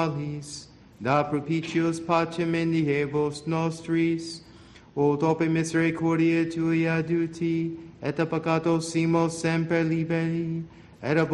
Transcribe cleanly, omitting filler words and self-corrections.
malis, da propitios pacem in diebus nostris, ut ope misericordia tua duti, et a peccato simos semper liberi, et